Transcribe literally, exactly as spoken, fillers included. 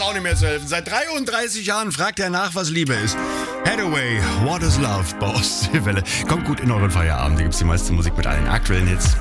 auch nicht mehr zu helfen. Seit dreiunddreißig Jahren fragt er nach, was Liebe ist. Hathaway, What is Love bei Ostseewelle. Kommt gut in euren Feierabend. Da gibt's die meiste Musik mit allen aktuellen Hits.